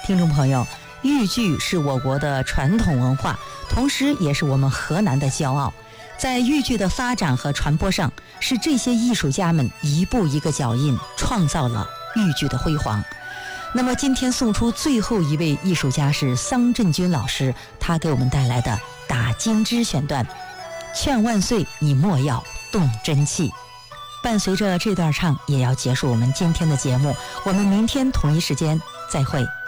听众朋友，豫剧是我国的传统文化，同时也是我们河南的骄傲。在豫剧的发展和传播上，是这些艺术家们一步一个脚印，创造了豫剧的辉煌。那么今天送出最后一位艺术家是桑振军老师，他给我们带来的打金枝选段，劝万岁你莫要动真气。伴随着这段唱，也要结束我们今天的节目。我们明天同一时间再会。